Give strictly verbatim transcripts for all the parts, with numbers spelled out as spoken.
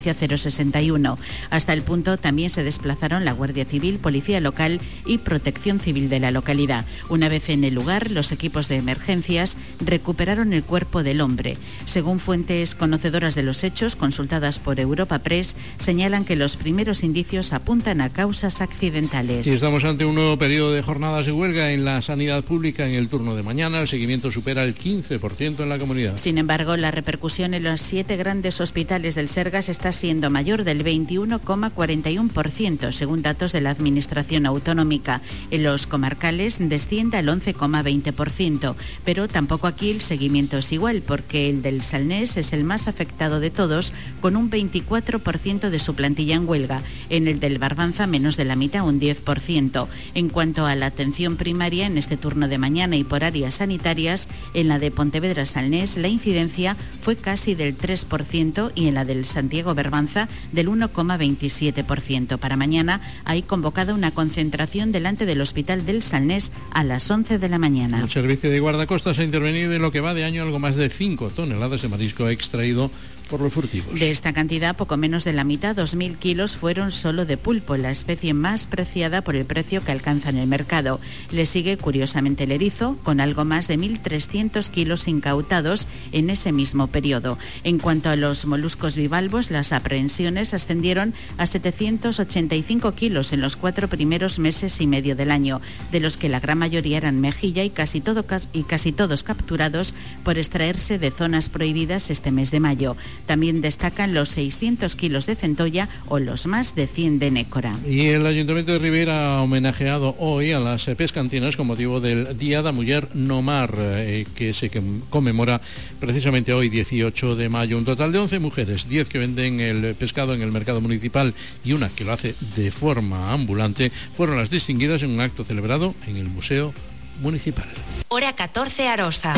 cero sesenta y uno. Hasta el punto también se desplazaron la Guardia Civil, Policía Local y Protección Civil de la localidad. Una vez en el lugar, los equipos de emergencias recuperaron el cuerpo del hombre. Según fuentes conocedoras de los hechos, consultadas por Europa Press, señalan que los primeros indicios apuntan a causas accidentales. Y estamos ante un nuevo periodo de jornadas de huelga en la sanidad pública en el turno de mañana. El seguimiento supera el quince por ciento en la comunidad. Sin embargo, la repercusión en los siete grandes hospitales del Sergas está siendo mayor del veintiuno coma cuarenta y uno por ciento, según datos de la Administración Autonómica. En los comarcales desciende al once coma veinte por ciento, pero tampoco aquí el seguimiento es igual, porque el del Salnés es el más afectado de todos, con un veinticuatro por ciento de su plantilla en huelga. En el del Barbanza, menos de la mitad, un diez por ciento. En cuanto a la atención primaria, en este turno de mañana y por áreas sanitarias, en la de Pontevedra-Salnés la incidencia fue casi del tres por ciento y en la del Santiago-Barbanza del uno coma veintisiete por ciento. Para mañana hay convocada una concentración delante del Hospital del Salnés a las once de la mañana. El servicio de guardacostas ha intervenido en lo que va de año algo más de cinco toneladas de marisco extraído por los furtivos. De esta cantidad, poco menos de la mitad, dos mil kilos, fueron solo de pulpo, la especie más preciada por el precio que alcanza en el mercado. Le sigue, curiosamente, el erizo, con algo más de mil trescientos kilos incautados en ese mismo periodo. En cuanto a los moluscos bivalvos, las aprehensiones ascendieron a setecientos ochenta y cinco kilos en los cuatro primeros meses y medio del año, de los que la gran mayoría eran mejilla y casi, todo, y casi todos capturados por extraerse de zonas prohibidas este mes de mayo. También destacan los seiscientos kilos de centolla o los más de cien de nécora. Y el Ayuntamiento de Ribera ha homenajeado hoy a las pescantinas con motivo del Día da Muller no Mar, eh, que se conmemora precisamente hoy, dieciocho de mayo. Un total de once mujeres, diez que venden el pescado en el mercado municipal y una que lo hace de forma ambulante, fueron las distinguidas en un acto celebrado en el Museo Municipal. Hora catorce, Arosa.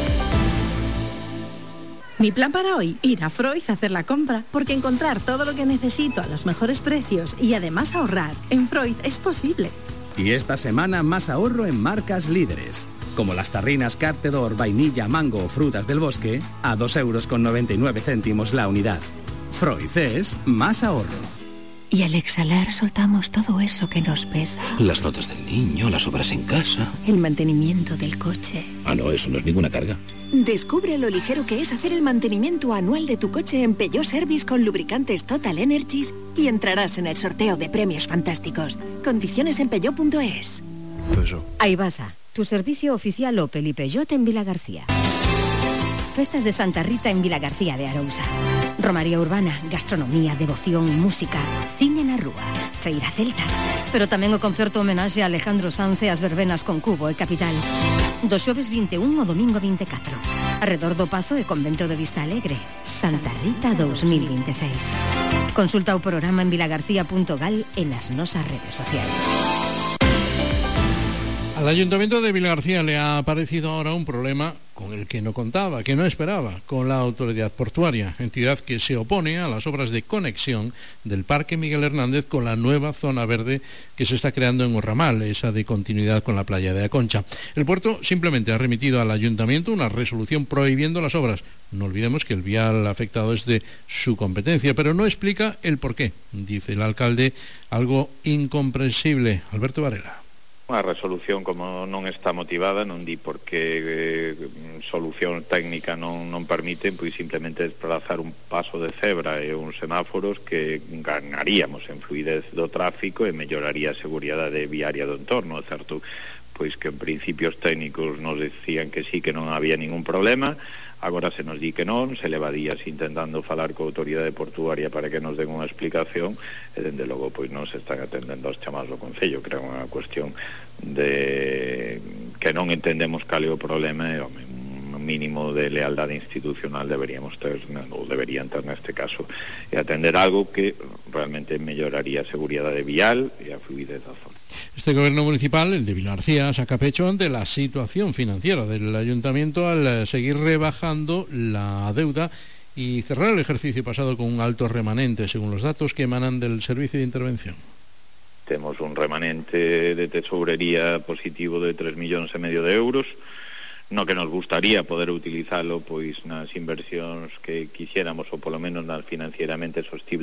Mi plan para hoy, ir a Freud a hacer la compra, porque encontrar todo lo que necesito a los mejores precios y además ahorrar en Freud es posible. Y esta semana más ahorro en marcas líderes, como las tarrinas Cartedor, vainilla, mango o frutas del bosque, a dos euros con noventa y nueve céntimos la unidad. Freud es más ahorro. Y al exhalar soltamos todo eso que nos pesa. Las notas del niño, las obras en casa. El mantenimiento del coche. Ah, no, eso no es ninguna carga. Descubre lo ligero que es hacer el mantenimiento anual de tu coche en Peugeot Service con lubricantes Total Energies y entrarás en el sorteo de premios fantásticos. Condiciones en peugeot punto es. Aibasa, tu servicio oficial Opel y Peugeot en Vilagarcía. Festas de Santa Rita en Vilagarcía de Arousa. Romaría urbana, gastronomía, devoción, música, cine na rúa, feira celta. Pero tamén o concerto homenaxe a Alejandro Sanz e as verbenas con Cubo e Capital. Do xoves vinte e un ao domingo vinte e catro. Arredor do Pazo e Convento de Vista Alegre. Santa Rita dos mil vinte e seis. Consulta o programa en vilagarcía punto gal e nas nosas redes sociais. Al Ayuntamiento de Vilagarcía le ha aparecido ahora un problema con el que no contaba, que no esperaba, con la Autoridad Portuaria, entidad que se opone a las obras de conexión del Parque Miguel Hernández con la nueva zona verde que se está creando en Urramal, esa de continuidad con la playa de Aconcha. El puerto simplemente ha remitido al Ayuntamiento una resolución prohibiendo las obras. No olvidemos que el vial afectado es de su competencia, pero no explica el porqué. Dice el alcalde algo incomprensible. Alberto Varela. A resolución, como non está motivada, non di porque eh, solución técnica non, non permiten, pois simplemente desplazar un paso de cebra e uns semáforos que ganaríamos en fluidez do tráfico e melloraría a seguridade viaria do entorno. É certo, pois que en principios técnicos nos decían que sí, que non había ningún problema. Agora se nos di que non, se leva días intentando falar coa autoridade portuaria para que nos den unha explicación e, dende logo, pois non se están atendendo aos chamados do Concello. Creo unha cuestión de que non entendemos cal é o problema e, home, un mínimo de lealdade institucional deberíamos ter, ou deberían ter neste caso, e atender algo que realmente melloraría a seguridade vial e a fluidez da zona. Este gobierno municipal, el de Vilagarcía, saca pecho ante la situación financiera del ayuntamiento al seguir rebajando la deuda y cerrar el ejercicio pasado con un alto remanente, según los datos que emanan del Servicio de Intervención. Temos un remanente de tesorería positivo de tres millóns e medio de euros. no que nos gustaría poder utilizalo pois nas inversións que quixéramos, ou polo menos nas financieramente sostibles